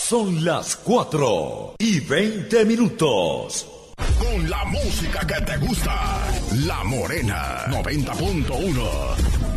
Son las 4:20. Con la música que te gusta. La Morena 90.1.